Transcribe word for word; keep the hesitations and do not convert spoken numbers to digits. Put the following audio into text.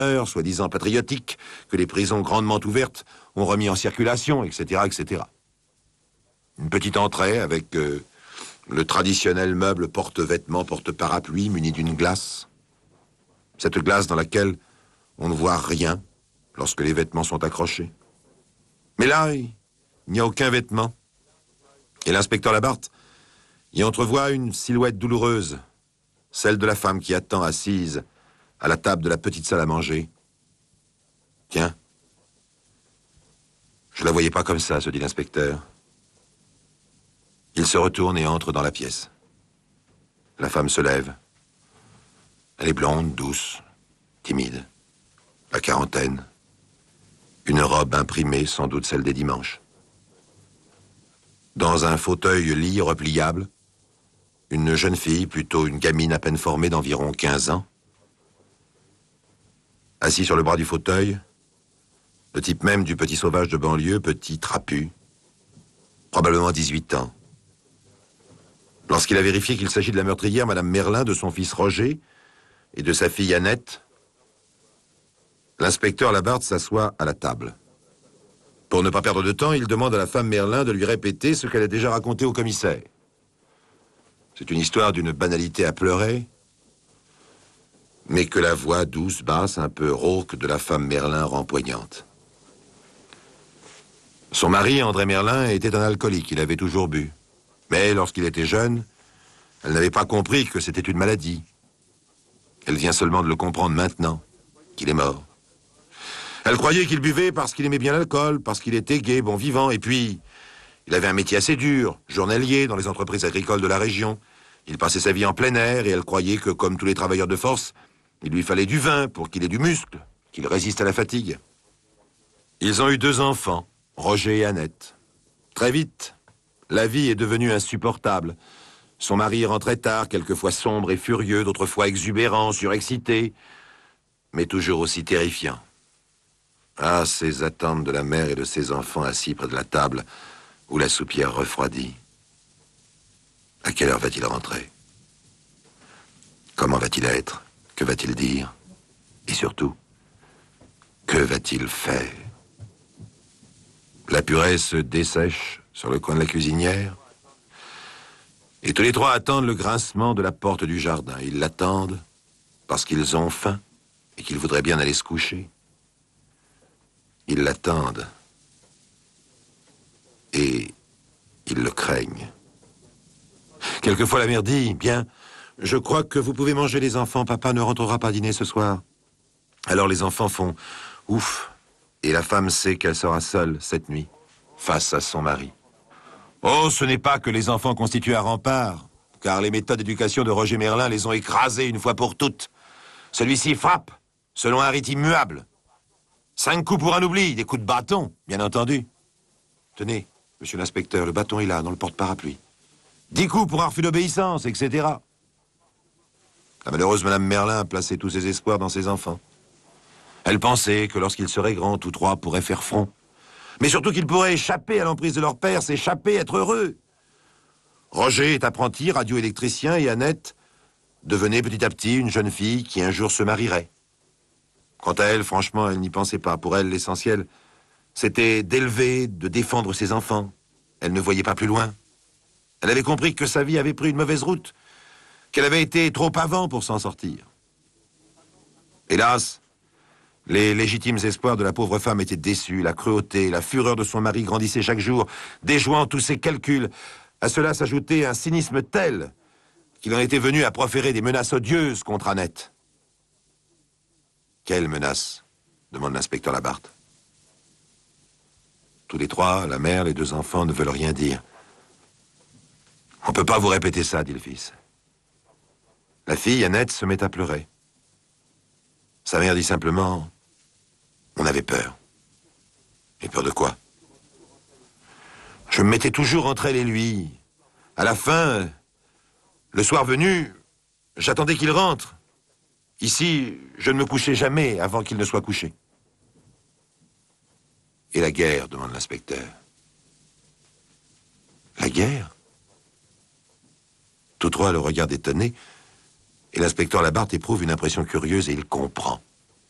soi-disant patriotiques, que les prisons grandement ouvertes ont remis en circulation, et cetera, et cetera. Une petite entrée avec euh, le traditionnel meuble porte-vêtements, porte-parapluie muni d'une glace. Cette glace dans laquelle on ne voit rien lorsque les vêtements sont accrochés. Mais là, il n'y a aucun vêtement. Et l'inspecteur Labarthe y entrevoit une silhouette douloureuse, celle de la femme qui attend assise à la table de la petite salle à manger. Tiens, je la voyais pas comme ça, se dit l'inspecteur. Il se retourne et entre dans la pièce. La femme se lève. Elle est blonde, douce, timide. La quarantaine. Une robe imprimée, sans doute celle des dimanches. Dans un fauteuil-lit repliable, une jeune fille, plutôt une gamine à peine formée d'environ quinze ans. Assis sur le bras du fauteuil, le type même du petit sauvage de banlieue, petit trapu, probablement dix-huit ans. Lorsqu'il a vérifié qu'il s'agit de la meurtrière, Madame Merlin, de son fils Roger et de sa fille Annette, l'inspecteur Labarthe s'assoit à la table. Pour ne pas perdre de temps, il demande à la femme Merlin de lui répéter ce qu'elle a déjà raconté au commissaire. C'est une histoire d'une banalité à pleurer, mais que la voix douce, basse, un peu rauque de la femme Merlin rend poignante. Son mari, André Merlin, était un alcoolique, il avait toujours bu. Mais lorsqu'il était jeune, elle n'avait pas compris que c'était une maladie. Elle vient seulement de le comprendre maintenant, qu'il est mort. Elle croyait qu'il buvait parce qu'il aimait bien l'alcool, parce qu'il était gai, bon vivant, et puis il avait un métier assez dur, journalier dans les entreprises agricoles de la région. Il passait sa vie en plein air et elle croyait que, comme tous les travailleurs de force, il lui fallait du vin pour qu'il ait du muscle, qu'il résiste à la fatigue. Ils ont eu deux enfants, Roger et Annette. Très vite, la vie est devenue insupportable. Son mari rentrait tard, quelquefois sombre et furieux, d'autres fois exubérant, surexcité, mais toujours aussi terrifiant. Ah, ces attentes de la mère et de ses enfants assis près de la table, où la soupière refroidit. À quelle heure va-t-il rentrer? Comment va-t-il être? Que va-t-il dire? Et surtout, que va-t-il faire? La purée se dessèche sur le coin de la cuisinière. Et tous les trois attendent le grincement de la porte du jardin. Ils l'attendent parce qu'ils ont faim et qu'ils voudraient bien aller se coucher. Ils l'attendent et ils le craignent. Quelquefois la mère dit, bien, je crois que vous pouvez manger les enfants, papa ne rentrera pas dîner ce soir. Alors les enfants font ouf, et la femme sait qu'elle sera seule cette nuit, face à son mari. Oh, ce n'est pas que les enfants constituent un rempart, car les méthodes d'éducation de Roger Merlin les ont écrasés une fois pour toutes. Celui-ci frappe, selon un rite immuable. Cinq coups pour un oubli, des coups de bâton, bien entendu. Tenez, monsieur l'inspecteur, le bâton est là, dans le porte-parapluie. Dix coups pour un refus d'obéissance, et cetera. La malheureuse Madame Merlin a placé tous ses espoirs dans ses enfants. Elle pensait que lorsqu'ils seraient grands, tous trois pourraient faire front. Mais surtout qu'ils pourraient échapper à l'emprise de leur père, s'échapper, être heureux. Roger est apprenti, radioélectricien, et Annette devenait petit à petit une jeune fille qui un jour se marierait. Quant à elle, franchement, elle n'y pensait pas. Pour elle, l'essentiel, c'était d'élever, de défendre ses enfants. Elle ne voyait pas plus loin. Elle avait compris que sa vie avait pris une mauvaise route, qu'elle avait été trop avant pour s'en sortir. Hélas, les légitimes espoirs de la pauvre femme étaient déçus, la cruauté, la fureur de son mari grandissaient chaque jour, déjouant tous ses calculs. À cela s'ajoutait un cynisme tel qu'il en était venu à proférer des menaces odieuses contre Annette. Quelle menace? Demande l'inspecteur Labarthe. Tous les trois, la mère, les deux enfants, ne veulent rien dire. On ne peut pas vous répéter ça, dit le fils. La fille, Annette, se met à pleurer. Sa mère dit simplement, on avait peur. Et peur de quoi? Je me mettais toujours entre elle et lui. À la fin, le soir venu, j'attendais qu'il rentre. Ici, je ne me couchais jamais avant qu'il ne soit couché. Et la guerre, demande l'inspecteur. La guerre? Tous trois le regardent étonnés, et l'inspecteur Labarthe éprouve une impression curieuse et il comprend.